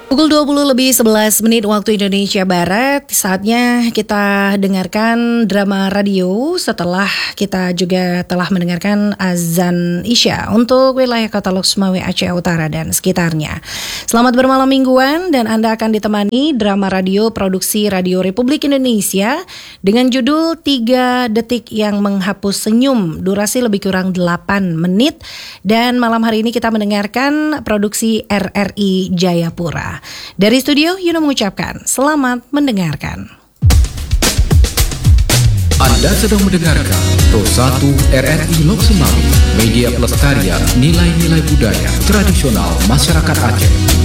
Pukul 20:11 waktu Indonesia Barat, saatnya kita dengarkan drama radio setelah kita juga telah mendengarkan azan Isya untuk wilayah Kota Loksmawe, Aceh Utara dan sekitarnya. Selamat bermalam mingguan dan Anda akan ditemani drama radio produksi Radio Republik Indonesia dengan judul 3 Detik yang Menghapus Senyum, durasi lebih kurang 8 menit, dan malam hari ini kita mendengarkan produksi RRI Jayapura. Dari studio, Yuno mengucapkan selamat mendengarkan. Anda sedang mendengarkan Pro 1 RRI Loksemawe, media pelestarian nilai-nilai budaya tradisional masyarakat Aceh.